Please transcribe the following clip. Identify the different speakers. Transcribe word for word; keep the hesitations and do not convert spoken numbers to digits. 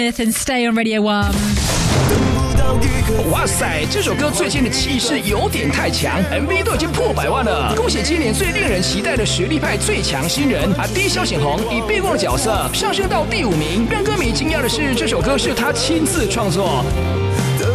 Speaker 1: And stay on Radio One。
Speaker 2: 哇塞，这首歌最近的气势有点太强 ，M V 都已经破百万了。恭喜今年最令人期待的实力派最强新人阿滴萧显宏以备忘的角色上升到第五名。让歌迷惊讶的是，这首歌是他亲自创作。